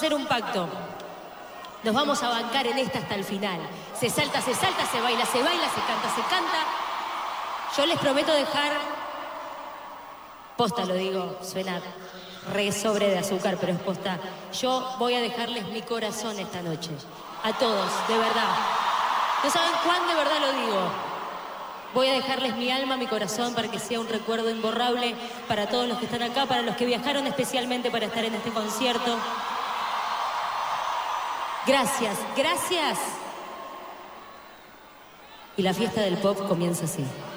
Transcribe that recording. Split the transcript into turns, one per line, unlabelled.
hacer un pacto. Nos vamos a bancar en esta hasta el final. Se salta, se baila, se canta, se canta. Yo les prometo dejar... Posta lo digo, suena re sobre de azúcar, pero es posta. Yo voy a dejarles mi corazón esta noche. A todos, de verdad. No saben cuán de verdad lo digo. Voy a dejarles mi alma, mi corazón, para que sea un recuerdo imborrable para todos los que están acá, para los que viajaron especialmente para estar en este concierto. Gracias, gracias. Y la fiesta del pop comienza así.